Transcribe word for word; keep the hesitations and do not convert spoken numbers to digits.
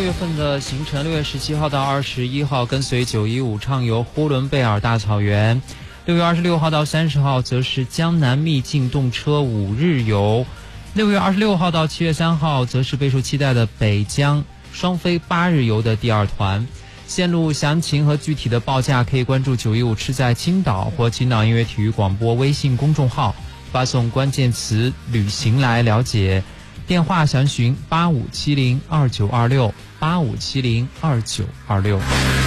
月份的行程，六月十七号到二十一号跟随九一五畅游呼伦贝尔大草原，六月二十六号到三十号则是江南秘境动车五日游，六月二十六号到七月三号则是备受期待的北疆双飞八日游的第二团。线路详情和具体的报价可以关注九一五吃在青岛或青岛音乐体育广播微信公众号，发送关键词旅行来了解。电话详询八五七零二九二六八五七零二九二六。